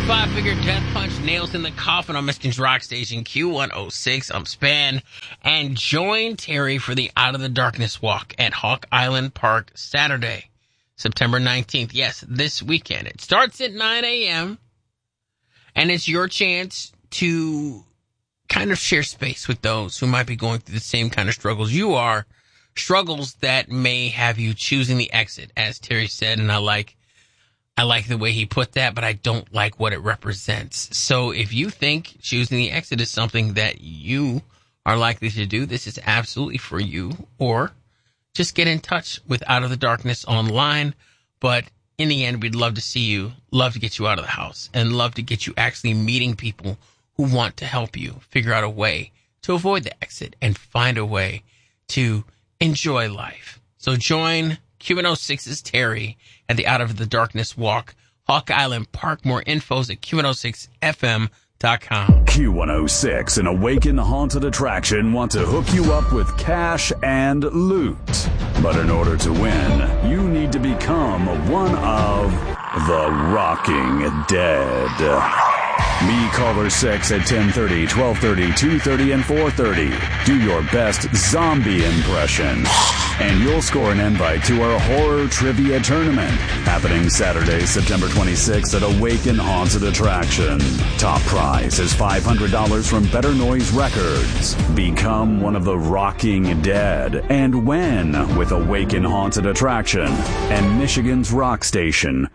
Five-figure death punch, nails in the coffin on Michigan's Rock Station Q106. I'm Span. And join Terry for the Out of the Darkness walk at Hawk Island Park Saturday, September 19th. Yes, this weekend. It starts at 9 a.m. And it's your chance to kind of share space with those who might be going through the same kind of struggles you are. Struggles that may have you choosing the exit, as Terry said, and I like the way he put that, but I don't like what it represents. So if you think choosing the exit is something that you are likely to do, this is absolutely for you. Or just get in touch with Out of the Darkness online. But in the end, we'd love to see you, love to get you out of the house, and love to get you actually meeting people who want to help you figure out a way to avoid the exit and find a way to enjoy life. So join Q106's Terry at the Out of the Darkness walk, Hawk Island Park. More infos at Q106FM.com. Q106, an Awaken Haunted Attraction, want to hook you up with cash and loot. But in order to win, you need to become one of the Rocking Dead. Me caller 6 at 10:30, 12:30, 2:30, and 4:30. Do your best zombie impression, and you'll score an invite to our horror trivia tournament happening Saturday, September 26th at Awaken Haunted Attraction. Top prize is $500 from Better Noise Records. Become one of the Rocking Dead and win with Awaken Haunted Attraction and Michigan's Rock Station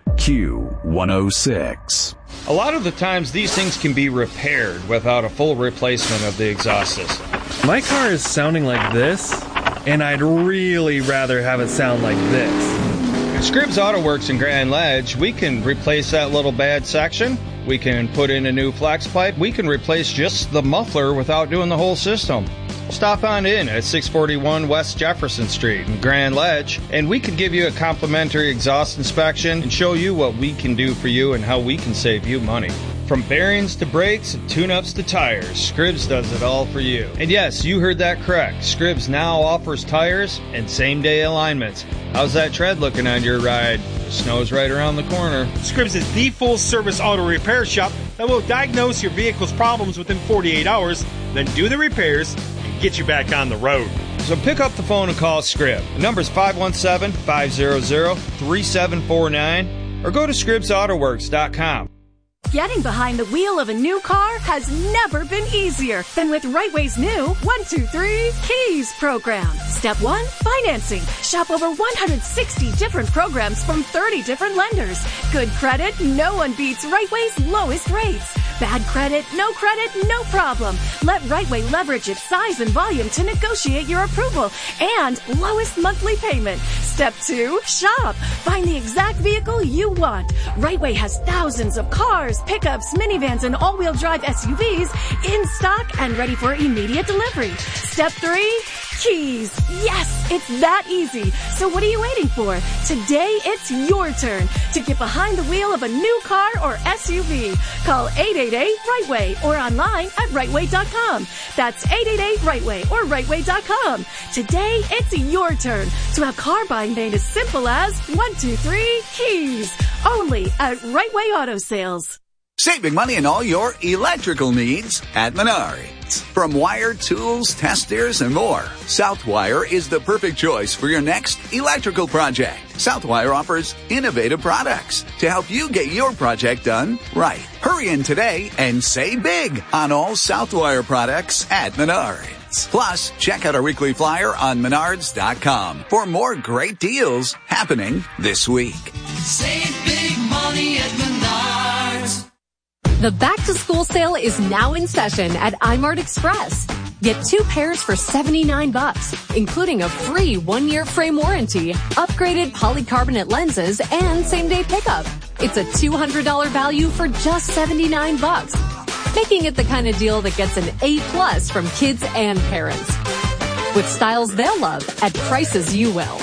Q106. A lot of the times these things can be repaired without a full replacement of the exhaust system. My car is sounding like this, and I'd really rather have it sound like this. At Scribbs Auto Works in Grand Ledge, we can replace that little bad section. We can put in a new flex pipe. We can replace just the muffler without doing the whole system. Stop on in at 641 West Jefferson Street in Grand Ledge, and we could give you a complimentary exhaust inspection and show you what we can do for you and how we can save you money. From bearings to brakes and tune-ups to tires, Scribbs does it all for you. And yes, you heard that correct. Scribbs now offers tires and same-day alignments. How's that tread looking on your ride? The snow's right around the corner. Scribbs is the full-service auto repair shop that will diagnose your vehicle's problems within 48 hours, then do the repairs and get you back on the road. So pick up the phone and call Scribb. The number's 517-500-3749 or go to ScribbsAutoWorks.com. Getting behind the wheel of a new car has never been easier than with Rightway's new 123 Keys program. Step 1, financing. Shop over 160 different programs from 30 different lenders. Good credit, no one beats Rightway's lowest rates. Bad credit, no problem. Let Rightway leverage its size and volume to negotiate your approval and lowest monthly payment. Step 2, shop. Find the exact vehicle you want. Rightway has thousands of cars, pickups, minivans, and all-wheel drive SUVs in stock and ready for immediate delivery. Step 3, keys. Yes, it's that easy. So what are you waiting for? Today, it's your turn to get behind the wheel of a new car or SUV. Call 888-RIGHTWAY or online at rightway.com. That's 888-RIGHTWAY or rightway.com. Today, it's your turn to have car buying made as simple as 123 keys. Only at Rightway Auto Sales. Saving money on all your electrical needs at Menards. From wire, tools, testers, and more, Southwire is the perfect choice for your next electrical project. Southwire offers innovative products to help you get your project done right. Hurry in today and save big on all Southwire products at Menards. Plus, check out our weekly flyer on Menards.com for more great deals happening this week. Save big money at Menards. The back-to-school sale is now in session at iMart Express. Get 2 pairs for $79, including a free 1-year frame warranty, upgraded polycarbonate lenses, and same-day pickup. It's a $200 value for just $79, making it the kind of deal that gets an A+ from kids and parents. With styles they'll love at prices you will.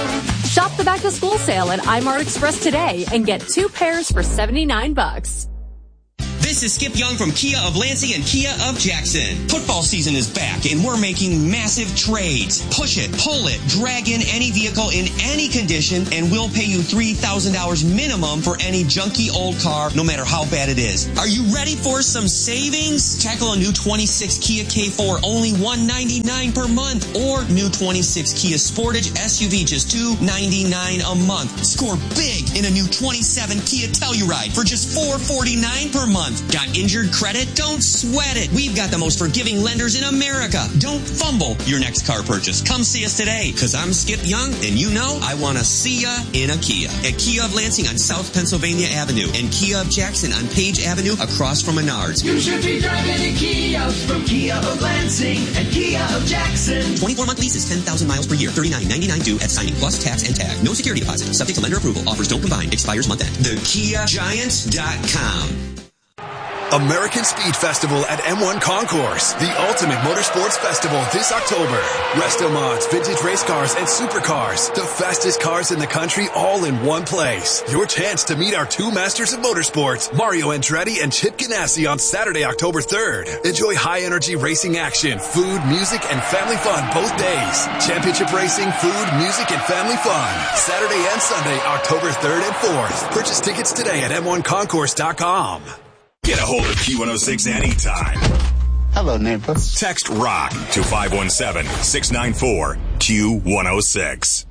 Shop the back-to-school sale at iMart Express today and get 2 pairs for $79. This is Skip Young from Kia of Lansing and Kia of Jackson. Football season is back and we're making massive trades. Push it, pull it, drag in any vehicle in any condition and we'll pay you $3,000 minimum for any junky old car, no matter how bad it is. Are you ready for some savings? Tackle a new 26 Kia K4, only $199 per month, or new 26 Kia Sportage SUV, just $299 a month. Score big in a new 27 Kia Telluride for just $449 per month. Got injured credit? Don't sweat it. We've got the most forgiving lenders in America. Don't fumble your next car purchase. Come see us today, because I'm Skip Young, and you know I want to see ya in a Kia. At Kia of Lansing on South Pennsylvania Avenue, and Kia of Jackson on Page Avenue across from Menards. You should be driving a Kia from Kia of Lansing and Kia of Jackson. 24-month leases, 10,000 miles per year, $39.99 due at signing, plus tax and tag. No security deposit. Subject to lender approval. Offers don't combine. Expires month end. TheKiaGiant.com. American Speed Festival at M1 Concourse, the ultimate motorsports festival this October. Resto mods, vintage race cars, and supercars. The fastest cars in the country all in one place. Your chance to meet our two masters of motorsports, Mario Andretti and Chip Ganassi, on Saturday, October 3rd. Enjoy high-energy racing action, food, music, and family fun both days. Championship racing, food, music, and family fun. Saturday and Sunday, October 3rd and 4th. Purchase tickets today at M1Concourse.com. Get a hold of Q106 anytime. Hello, neighbor. Text ROCK to 517-694-Q106.